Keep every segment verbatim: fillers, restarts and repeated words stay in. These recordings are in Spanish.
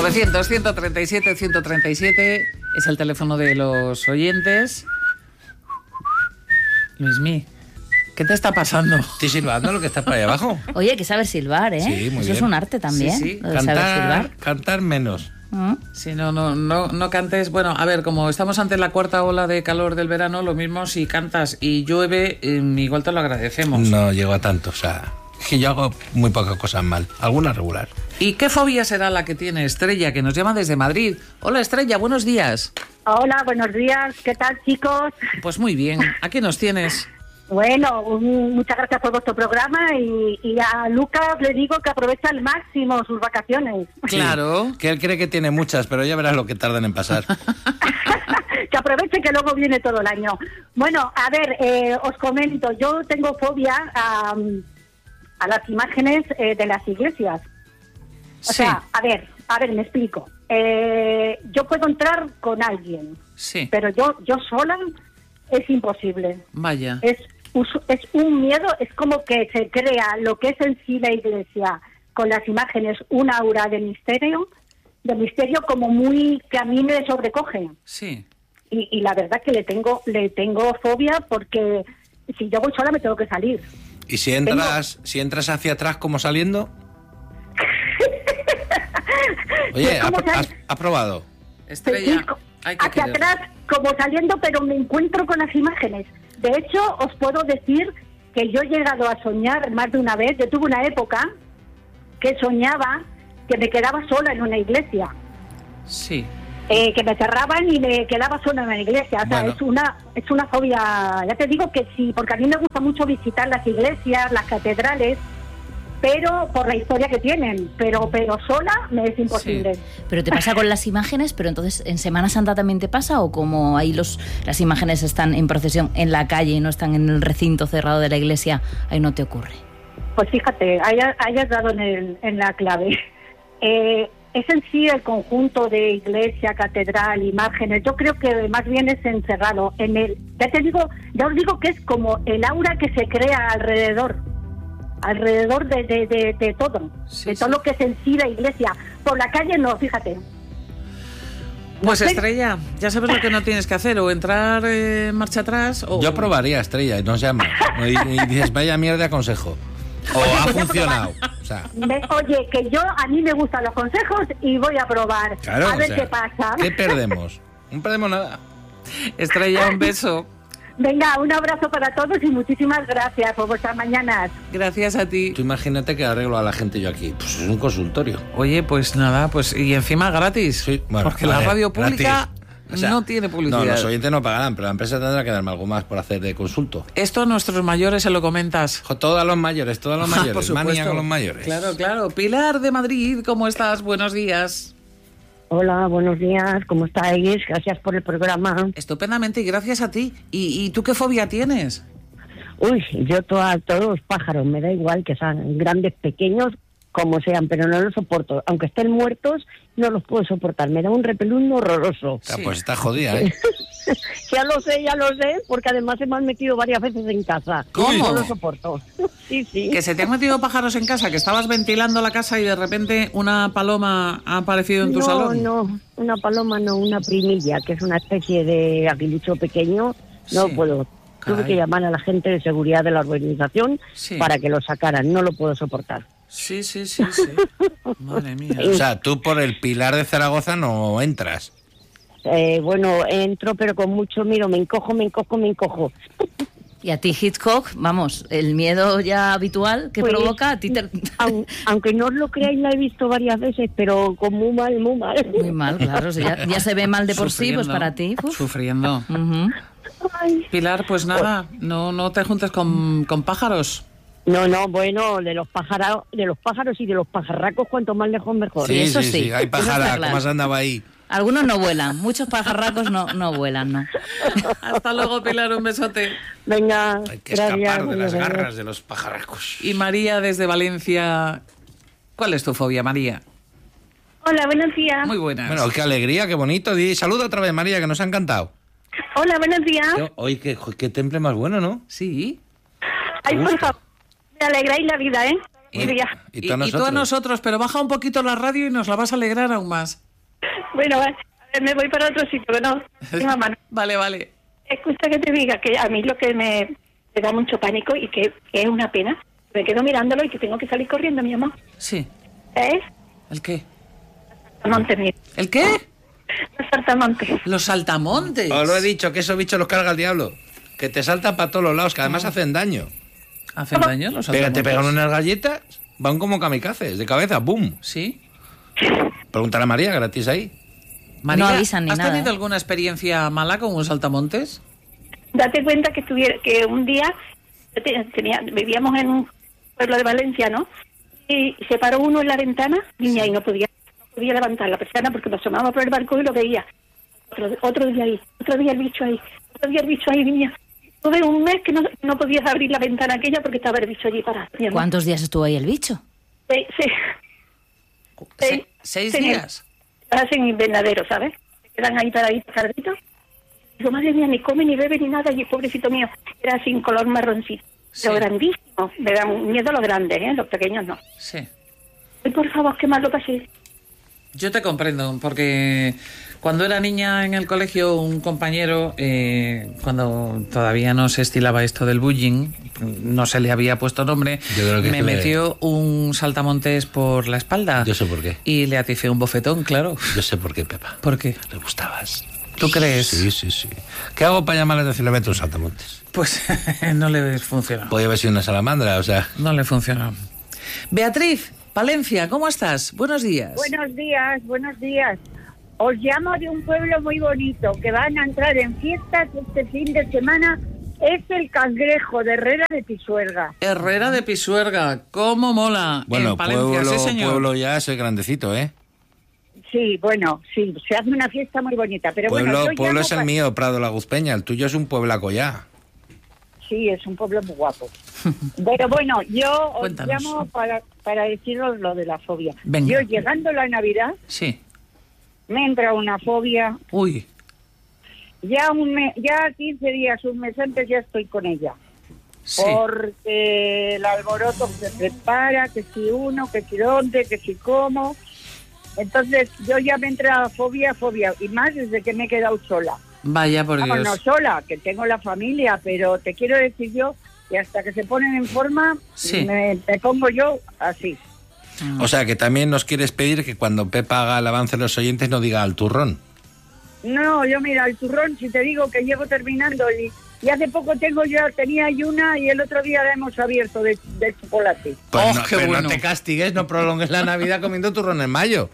novecientos, ciento treinta y siete, ciento treinta y siete es el teléfono de los oyentes. Luismi, ¿qué te está pasando? Estoy silbando lo que está para allá abajo. Oye, hay que saber silbar, ¿eh? Sí, muy Eso bien. es un arte también. Sí, sí. Lo de saber silbar. Cantar, cantar menos. ¿Mm? Si no, no, no, no cantes. Bueno, a ver, como estamos ante la cuarta ola de calor del verano, lo mismo si cantas y llueve, eh, igual te lo agradecemos. No llego a tanto, o sea, es que yo hago muy pocas cosas mal, algunas regular. ¿Y qué fobia será la que tiene Estrella, que nos llama desde Madrid? Hola Estrella, buenos días. Hola, buenos días. ¿Qué tal, chicos? Pues muy bien, aquí nos tienes. Bueno, un- muchas gracias por vuestro programa y, y a Lucas le digo que aprovecha al máximo sus vacaciones. Claro. Sí, que él cree que tiene muchas, pero ya verás lo que tardan en pasar. Que aproveche que luego viene todo el año. Bueno, a ver, eh, os comento, yo tengo fobia a, a las imágenes eh, de las iglesias. O Sí. sea, a ver, a ver, me explico. Eh, yo puedo entrar con alguien, Sí, pero yo, yo sola es imposible. vaya. Es, us- es un miedo, es como que se crea lo que es en sí la iglesia con las imágenes, un aura de misterio, de misterio como muy, que a mí me sobrecoge. Sí. Y, y la verdad que le tengo, le tengo fobia porque si yo voy sola me tengo que salir. Y si entras, si entras hacia atrás como saliendo. Oye, Pues, ¿ha- ¿cómo has, sal- has probado? Estrella, Sí, co- hay que hacia querer. atrás como saliendo, pero me encuentro con las imágenes. De hecho, os puedo decir que yo he llegado a soñar más de una vez. Yo tuve una época que soñaba que me quedaba sola en una iglesia, Sí. eh, que me cerraban y me quedaba sola en una iglesia. O sea, Bueno. es una es una fobia. Ya te digo que sí, porque a mí me gusta mucho visitar las iglesias, las catedrales, pero por la historia que tienen. Pero pero sola me es imposible. Pero te pasa con las imágenes, pero entonces en Semana Santa también te pasa, o como ahí los las imágenes están en procesión en la calle y no están en el recinto cerrado de la iglesia, ahí no te ocurre. Pues fíjate, hayas, hayas dado en, el, en la clave. Eh, es en sí el conjunto de iglesia, catedral, imágenes. Yo creo que más bien es encerrado en el. Ya te digo, ya os digo que es como el aura que se crea alrededor, alrededor de, de, de, de todo, Sí, de todo sí. lo que es en sí la iglesia. Por la calle no, fíjate. Pues No sé. Estrella, ya sabes lo que no tienes que hacer, o entrar eh, marcha atrás, o... Yo probaría, Estrella, y nos llamas. Y, y dices, vaya mierda de consejo. O ha funcionado. O sea, Me- oye, que yo a mí me gustan los consejos y voy a probar. claro, a o ver sea, qué pasa. ¿qué perdemos? No perdemos nada. Estrella, un beso. Venga, un abrazo para todos y muchísimas gracias por vuestras mañanas. Gracias a ti. Tú imagínate que arreglo a la gente yo aquí. Pues es un consultorio. Oye, pues nada, pues y encima gratis. Sí, bueno, porque a la ver, radio pública gratis. O sea, no tiene publicidad. No, los oyentes no pagarán, pero la empresa tendrá que darme algo más por hacer de consulto. Esto a nuestros mayores se lo comentas. Jo, todos a los mayores, todos a los Ah, mayores. por supuesto. Manía con los mayores. Claro, claro. Pilar de Madrid, ¿cómo estás? Buenos días. Hola, buenos días, ¿cómo estáis? Gracias por el programa. Estupendamente y gracias a ti. ¿Y, y tú qué fobia tienes? Uy, yo to- a todos los pájaros, me da igual que sean grandes, pequeños, como sean, pero no los soporto. Aunque estén muertos, no los puedo soportar. Me da un repelús horroroso. O sea, Sí. pues está jodida, ¿eh? Ya lo sé, ya lo sé, porque además se me han metido varias veces en casa. ¿Cómo? No lo soporto. Sí, sí. Que se te han metido pájaros en casa, que estabas ventilando la casa y de repente una paloma ha aparecido en tu no, salón. no, una paloma no, una primilla, que es una especie de aguilucho pequeño. No Sí. puedo. Tuve Caray. que llamar a la gente de seguridad de la organización Sí. para que lo sacaran. No lo puedo soportar. Sí, sí, sí, sí. Madre mía. O sea, tú por el Pilar de Zaragoza no entras. Eh, bueno, entro, pero con mucho miedo. Me encojo, me encojo, me encojo. Y a ti, Hitchcock, vamos, el miedo ya habitual que Pues, provoca a ti te... Aun- aunque no os lo creáis, la he visto varias veces, pero con muy mal, muy mal. Muy mal, claro, o sea, ya, ya se ve mal de por sí, pues Sufriendo. para ti. uf. Sufriendo. Ujú. Ay. Pilar, pues nada, no, no te juntes con, con pájaros. No, no, bueno, de los pájaros, de los pájaros y de los pajarracos, cuanto más lejos mejor. Sí, eso sí, sí, sí. Hay eso está pájara, claro. ¿cómo has andado ahí? Algunos no vuelan, muchos pajarracos no, no vuelan, ¿no? Hasta luego, Pilar, un besote. Venga, Hay que gracias. escapar de las adiós. garras de los pajarracos. Y María desde Valencia. ¿Cuál es tu fobia, María? Hola, buenos días. Muy buenas. Bueno, qué alegría, qué bonito. Di saluda otra vez, María, que nos ha encantado. Hola, buenos días. Oye, qué, qué temple más bueno, ¿no? Sí. Ay, por gusta. favor, me alegráis la vida, ¿eh? Y, Y, y tú a y- y tú a nosotros. nosotros, pero baja un poquito la radio y nos la vas a alegrar aún más. bueno, a ver, me voy para otro sitio, que no tengo mano. Vale, vale. Escucha que te diga que a mí lo que me, me da mucho pánico y que, que es una pena, me quedo mirándolo y que tengo que salir corriendo, mi amor. Sí. ¿Es? ¿El qué? Monte, mira. ¿El qué? Los saltamontes. Los saltamontes. Os lo he dicho, que esos bichos los carga el diablo. Que te saltan para todos los lados, que además hacen daño. ¿Hacen daño los Pega, saltamontes? te pegan unas galletas, van como kamikazes, de cabeza, ¡boom! ¿Sí? Pregúntale a María, gratis ahí. María, No avisan ni ¿has nada, tenido ¿eh? alguna experiencia mala con un saltamontes? Date cuenta que estuviera, que un día yo te- tenía, vivíamos en un pueblo de Valencia, ¿no? Y se paró uno en la ventana, niña, y no podía, no podía levantar la persiana porque me asomaba por el balcón y lo veía. Otro, otro día ahí, otro día el bicho ahí, otro día el bicho ahí, niña. Tuve un mes que no, no podías abrir la ventana aquella porque estaba el bicho allí parado. mi amor. ¿Cuántos días estuvo ahí el bicho? Sí, sí. Se- Sí. ¿Seis Sí. días? Hacen invernaderos, ¿sabes? Se quedan ahí paraditos, carditos. Digo, madre mía, ni come, ni bebe, ni nada. Y pobrecito mío, era sin color marroncito. Sí. Pero grandísimo. Me dan miedo a los grandes, ¿eh? Los pequeños no. Sí. Ay, por favor, qué mal lo pasé. Yo te comprendo, porque cuando era niña en el colegio, un compañero, eh, cuando todavía no se estilaba esto del bullying, no se le había puesto nombre, Yo creo que me es que le- metió un saltamontes por la espalda. Yo sé por qué. Y le aticé un bofetón, claro. Yo sé por qué, Pepa. ¿Por qué? Le gustabas. ¿Tú crees? Sí, sí, sí. ¿Qué hago para llamarle a decirle vete un saltamontes? Pues no le funcionó. Podría haber sido una salamandra, o sea... No le funcionó. Beatriz, Palencia, ¿cómo estás? Buenos días. Buenos días, buenos días. Os llamo de un pueblo muy bonito que van a entrar en fiestas este fin de semana. Es el Cangrejo de Herrera de Pisuerga. Herrera de Pisuerga, ¿cómo mola? Bueno, en Palencia, pueblo, sí, señor. pueblo ya es el grandecito, ¿eh? Sí, bueno, sí, se hace una fiesta muy bonita. Pero Pueblo, bueno, yo pueblo llamo es el pa- mío, Prado La Guzpeña. El tuyo es un pueblaco ya. Sí, es un pueblo muy guapo. Pero bueno, yo os Cuéntanos. llamo para, para deciros lo de la fobia. Venga. Yo llegando la Navidad Sí. me entra una fobia. Uy, Ya un me- ya quince días, un mes antes ya estoy con ella. sí. Porque el alboroto se prepara, que si uno, que si dónde, que si cómo. Entonces yo ya me entra fobia, fobia, y más desde que me he quedado sola. Vaya por Vamos, Dios. no sola, que tengo la familia, pero te quiero decir yo que hasta que se ponen en forma, Sí. me, me pongo yo así. O sea, que también nos quieres pedir que cuando Pepa haga el avance de los oyentes no diga al turrón. No, yo mira, el turrón, si te digo que llego terminando y, y hace poco tengo yo, tenía ahí una y el otro día la hemos abierto de, de chocolate. Pues Oh, no, qué pero bueno. no te castigues, no prolongues la Navidad comiendo turrón en mayo.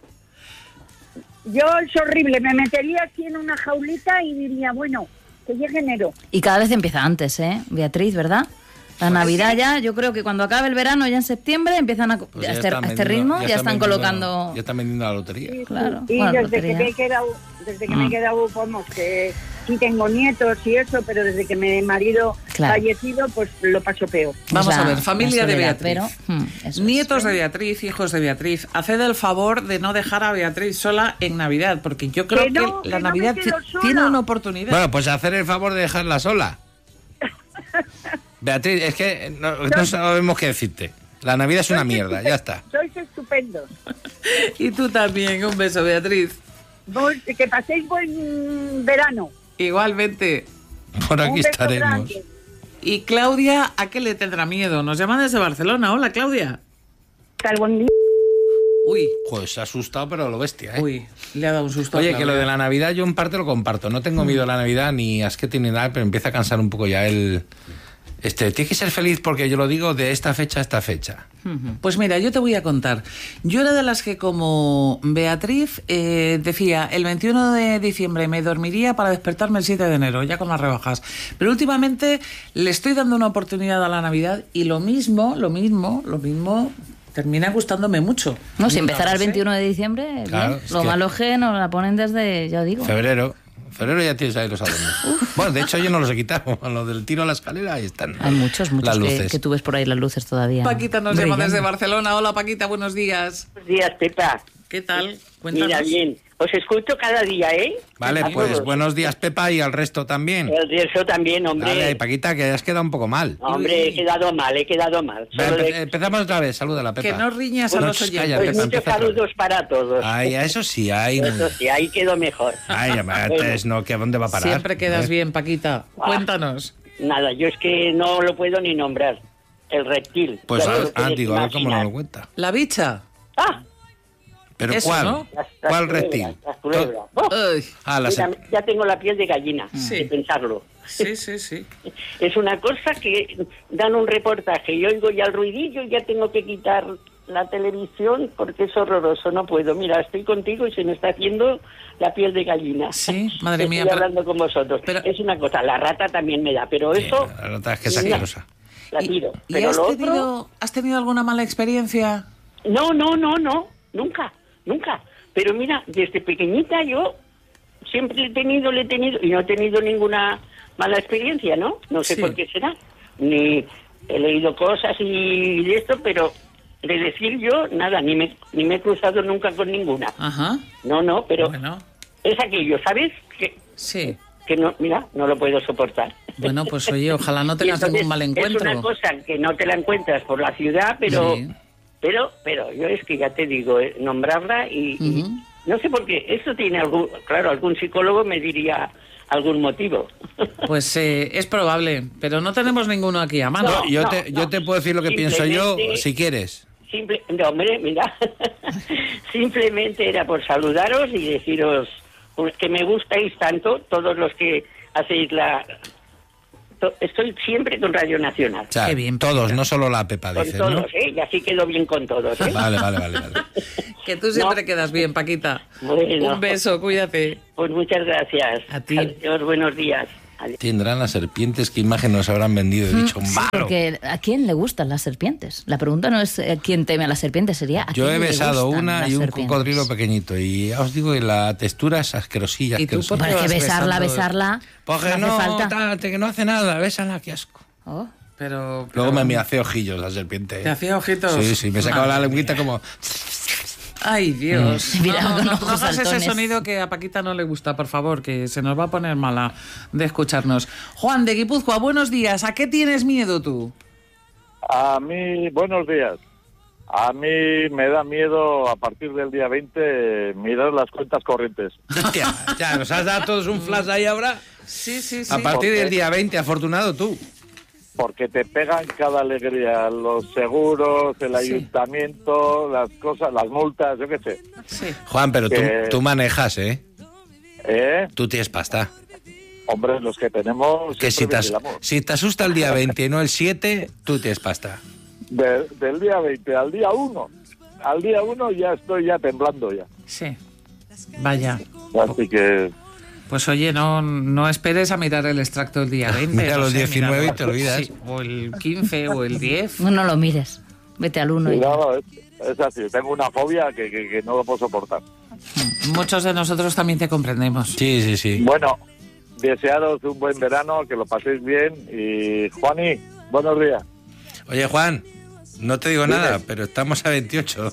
Yo es horrible, me metería aquí en una jaulita y diría, bueno, que llegue enero. Y cada vez empieza antes, ¿eh, Beatriz, ¿verdad? La Navidad ya, yo creo que cuando acabe el verano, ya en septiembre, empiezan a... Pues a ya este, están a este vendiendo- ritmo, ya, están, vendiendo- colocando... Ya están vendiendo la lotería. Claro, Y bueno, desde que lotería. me he quedado, desde que me he Mm. quedado, vamos, que sí tengo nietos y eso, pero desde que mi marido Claro. fallecido, pues lo paso peor. Vamos Es la- a ver, familia la de soledad, Beatriz. pero, mm, eso es. Nietos de Beatriz, hijos de Beatriz, haced el favor de no dejar a Beatriz sola en Navidad, porque yo creo Que que, no, la que no me Navidad quedo ti- sola. tiene una oportunidad. Bueno, pues hacer el favor de dejarla sola. Beatriz, es que no, no sabemos qué decirte. La Navidad es una mierda, ya está. Sois estupendos. Y tú también, un beso, Beatriz. Vos- Que paséis buen verano. Igualmente. Por aquí Un beso estaremos. grande. Y Claudia, ¿a qué le tendrá miedo? Nos llaman desde Barcelona. Hola, Claudia. Tal buen día. Uy, Joder, se ha asustado, pero lo bestia, ¿eh? uy, le ha dado un susto. a Oye, que Claudia. lo de la Navidad yo en parte lo comparto. No tengo miedo a la Navidad ni asquete ni nada, pero empieza a cansar un poco ya el... Este, tienes que ser feliz porque yo lo digo de esta fecha a esta fecha. Pues mira, yo te voy a contar. Yo era de las que, como Beatriz, eh, decía, el veintiuno de diciembre me dormiría para despertarme el siete de enero, ya con las rebajas. Pero últimamente le estoy dando una oportunidad a la Navidad y lo mismo, lo mismo, lo mismo termina gustándome mucho. No, si empezara el sé. veintiuno de diciembre, bien. Claro, es Lo que- malo es que nos la ponen desde, ya digo. Febrero. Febrero ya tienes ahí los adornos. Bueno, de hecho yo no los he quitado. Lo del tiro a la escalera, ahí están. Hay muchos, muchos Las que, luces. que tú ves por ahí las luces todavía. Paquita nos llama brillando. desde Barcelona. Hola, Paquita, buenos días. Buenos días, Pepa. ¿Qué tal? Cuéntanos. Mira, bien. Os escucho cada día, ¿eh? Vale, A pues todos. buenos días, Pepa, y al resto también. El eso también, hombre. Dale, Paquita, que has quedado un poco mal. Hombre, he quedado mal, he quedado mal. Ve, Solo empe- de- empezamos otra vez, salúdala, Pepa. Que no riñas a Bueno, los oyentes. cállate, Pues Pepa, muchos empieza otra vez. saludos para todos. Ay, a eso sí, ay, Eso sí, ahí quedó mejor. ay, antes no, que a dónde va a parar. Siempre quedas ¿Eh? bien, Paquita. Cuéntanos. Nada, yo es que no lo puedo ni nombrar. El reptil. Pues Ya a te ver, lo puedes ah, digo, a ver cómo no imaginar. lo cuenta. La bicha. Ah, ¿Pero Eso, cuál? ¿no? las, las ¿Cuál culebras, reptil? las culebras. Oh, Ay, Ah, la mira, ser- ya tengo la piel de gallina Sí. de pensarlo. sí, sí, sí. Es una cosa que dan un reportaje y oigo ya el ruidillo y ya tengo que quitar la televisión porque es horroroso, no puedo. Mira, estoy contigo y se me está haciendo la piel de gallina. Sí, madre Estoy mía, pero- hablando con vosotros. pero- Es una cosa, la rata también me da, pero Sí, eso la verdad es que es Mira. asquerosa. la ¿Y, tiro. y Pero has, lo otro, tenido, has tenido alguna mala experiencia? no, no, no, no, nunca, nunca. Pero mira, desde pequeñita yo siempre le he tenido, le he tenido, y no he tenido ninguna mala experiencia, ¿no? No sé Sí. por qué será. Ni he leído cosas y de esto, pero de decir yo, nada, ni me, ni me he cruzado nunca con ninguna. Ajá. No, no, pero Bueno, es aquello, ¿sabes? Que, sí. que no, mira, no lo puedo soportar. Bueno, pues oye, ojalá no Y tengas entonces, ningún mal encuentro. Es una cosa que no te la encuentras por la ciudad, pero... Sí. Pero, pero yo es que ya te digo, eh, nombrarla y, y Ujú. no sé por qué. Eso tiene algún, claro, algún psicólogo me diría algún motivo. Pues eh, es probable, pero no tenemos ninguno aquí a mano. No. Yo, te, yo te puedo decir lo que pienso yo, Simplemente- si quieres. Simple, no, hombre, mira, simplemente era por saludaros y deciros que me gustáis tanto, todos los que hacéis la... to- Estoy siempre con Radio Nacional. O sea, Qué bien, todos, Paquita. no solo la Pepa, Con dices, todos, ¿no? ¿eh? Y así quedo bien con todos, ¿eh? Vale, vale, vale, vale. Que tú siempre No. quedas bien, Paquita. Bueno. Un beso, cuídate. Pues muchas gracias. A ti. Adiós, buenos días. Adiós. Tendrán las serpientes, qué imagen nos habrán vendido. He dicho, Sí, malo. porque ¿a quién le gustan las serpientes? La pregunta no es eh, quién teme a las serpientes, sería ¿a Yo quién he le besado gustan una las y un serpientes? cocodrilo pequeñito. Y ya os digo que la textura es asquerosilla. ¿Y tú asquerosilla. por qué Para que vas besarla, besando? besarla, Porque no hace no, falta. ta- te- que no hace nada, bésala, qué asco. Oh. Pero, Luego pero- me, me hace ojillos la serpiente. ¿Te hacía ojitos? Sí, sí, me sacaba la Madre lengüita mía. como... Ay, Dios. Mm. Mira, no, no, con no, ojos no hagas ese saltones. sonido que a Paquita no le gusta, por favor, que se nos va a poner mala de escucharnos. Juan de Guipúzcoa, buenos días. ¿A qué tienes miedo tú? A mí, buenos días. A mí me da miedo a partir del día veinte mirar las cuentas corrientes. Hostia, ya, nos has dado todos un flash ahí ahora. Sí, sí, sí. A partir Porque- del día veinte, afortunado tú. Porque te pegan cada alegría, los seguros, el Sí. ayuntamiento, las cosas, las multas, yo qué sé. Sí. Juan, pero tú, Que- tú manejas, ¿eh? ¿Eh? Tú tienes pasta. Hombre, los que tenemos... Que si siempre te, as- vigilamos. si te asusta el día veinte y no el siete, tú tienes pasta. De- del día veinte al día uno, al día uno ya estoy ya temblando ya. Sí. Vaya. Así que... Pues oye, no, no esperes a mirar el extracto el día veinte. Mira no los sé, diecinueve míralo. y te olvidas. Sí, o el quince o el diez. No, no lo mires. Vete al uno y... Cuidado, es, es así, tengo una fobia que, que, que no lo puedo soportar. Muchos de nosotros también te comprendemos. Sí, sí, sí. Bueno, desearos un buen verano, que lo paséis bien y Juani, buenos días. Oye, Juan, no te digo Dime. nada, pero estamos a veintiocho.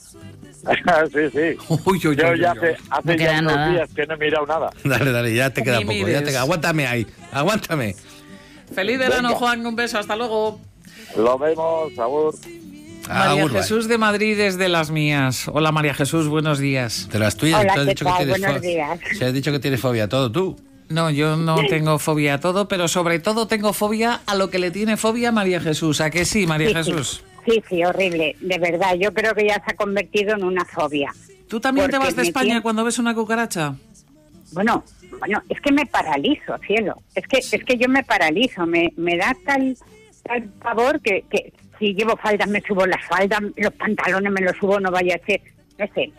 sí, sí. Uy, uy, Yo uy, ya uy, hace, uy. hace No ya queda unos nada. días que no he mirado nada. Dale, dale, ya te queda Ni poco. Ya mires. te queda. Aguántame ahí, aguántame. Feliz verano, Venga. Juan. Un beso. Hasta luego. Lo vemos, sabor. María Agur, bye. Jesús de Madrid es de las mías. Hola, María Jesús. Buenos días. De las tuyas, Hola, tú has ¿qué dicho que tal? tienes Buenos fo- días. Si has dicho que tienes fobia a todo, tú. No, yo no tengo fobia a todo, pero sobre todo tengo fobia a lo que le tiene fobia María Jesús. ¿A que sí, María Sí, Jesús? Sí, sí, sí, horrible. De verdad, yo creo que ya se ha convertido en una fobia. ¿Tú también te Porque vas de me España tiene- cuando ves una cucaracha? Bueno, bueno, es que me paralizo, cielo. Es que es que yo me paralizo, me, me da tal tal pavor que, que si llevo faldas me subo las faldas, los pantalones me los subo, no vaya a ser, no sé.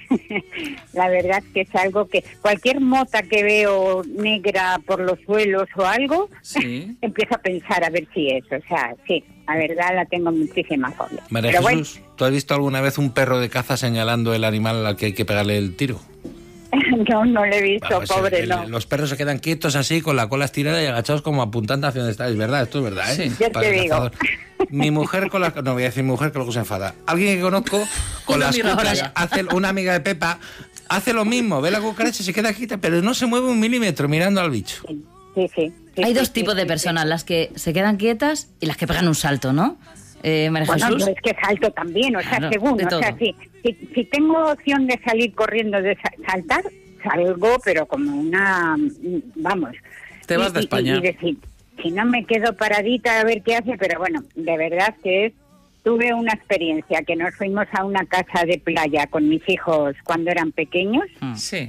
La verdad es que es algo que cualquier mota que veo negra por los suelos o algo, Sí. empiezo a pensar a ver si es, o sea, sí, la verdad la tengo muchísima fobia. María Pero bueno, Jesús, ¿tú has visto alguna vez un perro de caza señalando el animal al que hay que pegarle el tiro? no, no lo he visto, Vamos, pobre, el- no. Los perros se quedan quietos así, con la cola estirada y agachados como apuntando hacia donde está. Es verdad, esto es verdad, ¿eh? Sí. Yo Para te el digo. cazador. Mi mujer con las... No voy a decir mujer, que luego se enfada. Alguien que conozco con Una las amiga cucas, tuya. hace una amiga de Pepa, hace lo mismo. Ve la cucaracha, se queda quieta, pero no se mueve un milímetro mirando al bicho. Sí, sí. sí, Hay sí, dos sí, tipos sí, de sí. personas, las que se quedan quietas y las que pegan un salto, ¿no? Eh, María Bueno, Jesús. yo es que salto también, o sea, Claro, según, de o sea, todo. si, si, si tengo opción de salir corriendo, de sa- saltar, salgo, pero como una, vamos. Te vas Y- de y- España. Y, decir, si no me quedo paradita a ver qué hace, pero bueno, de verdad que es, tuve una experiencia, que nos fuimos a una casa de playa con mis hijos cuando eran pequeños, Sí.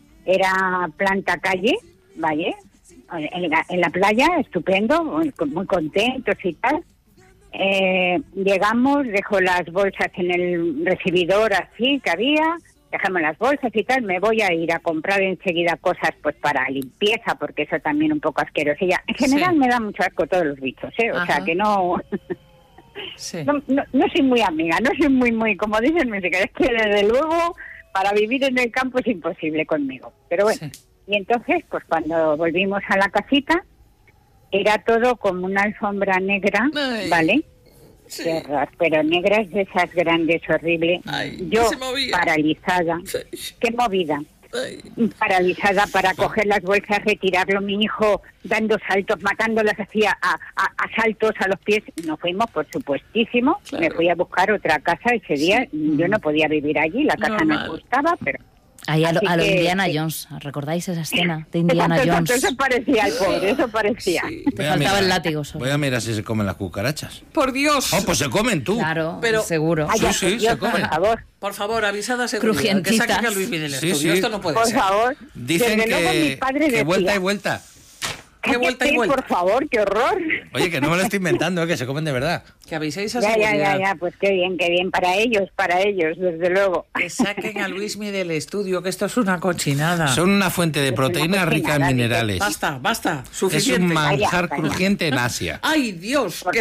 era planta calle, ¿vale? En la, en la playa, estupendo, muy, muy contentos y tal. Eh, llegamos, dejo las bolsas en el recibidor así que había, dejamos las bolsas y tal, me voy a ir a comprar enseguida cosas pues para limpieza, porque eso también un poco asquerosilla. En general Sí. me da mucho asco todos los bichos, ¿eh? O Ajá. sea que no, Sí. no, no, no soy muy amiga, no soy muy, muy, como dicen mis hijas, es que desde luego para vivir en el campo es imposible conmigo. Pero bueno, Sí. y entonces pues cuando volvimos a la casita, era todo como una alfombra negra, Ay. ¿vale? Sí. Qué horror, pero negras de esas grandes, horrible. Ay, Yo se movía. paralizada. Qué movida. Paralizada para coger las bolsas, retirarlo, mi hijo dando saltos, matándolas hacía a, a, a saltos a los pies. Nos fuimos, por supuestísimo. Claro. Me fui a buscar otra casa ese día. Yo no podía vivir allí, la casa Normal. nos gustaba, pero... Ahí a lo, Así a lo que- Indiana que- Jones. ¿Recordáis esa escena de Indiana Exacto, Jones? exacto, eso parecía el pobre, eso parecía. Sí. Te Voy a faltaba mirar- el látigo solo. Voy a mirar si se comen las cucarachas. Por Dios. Oh, pues se comen tú. Claro, Pero- seguro. Ay, ya, sí, por se Dios, comen. por favor, Por favor, avisada seguridad. Que Crujientitas. saquen a Luis del Sí, estudio. sí. Esto no puede por ser. favor. Dicen Desde luego mi que, padre que decía, vuelta y vuelta. Qué vuelta y "Cállate, vuelta". por favor, qué horror. Oye, que no me lo estoy inventando, ¿eh? Que se comen de verdad. Que aviséis a Ya, ya, seguridad. ya, ya, pues qué bien, qué bien. Para ellos, para ellos, desde luego. Que saquen a Luismi del estudio, que esto es una cochinada. Son una fuente de proteína cochinada, rica en dice. minerales. Basta, basta. Es Suficiente. un manjar Calla, calla. crujiente en Asia. Ay, Dios. Que